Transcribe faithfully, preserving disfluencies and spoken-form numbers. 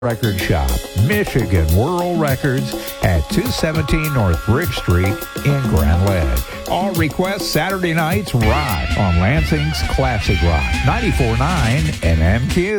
Record Shop, Michigan World Records at two seventeen North Bridge Street in Grand Ledge. All requests Saturday nights rock on Lansing's Classic Rock, ninety-four point nine N M Q.